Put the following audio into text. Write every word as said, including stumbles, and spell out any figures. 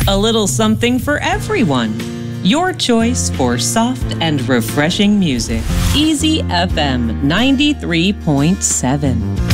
A little something for everyone. Your choice for soft and refreshing music. Easy F M ninety-three point seven.